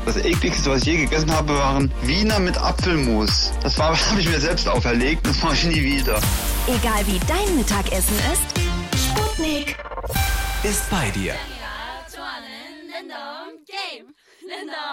Das ekligste, was ich je gegessen habe, waren Wiener mit Apfelmus. Das habe ich mir selbst auferlegt, das mache ich nie wieder. Egal wie dein Mittagessen ist, Sputnik ist bei dir.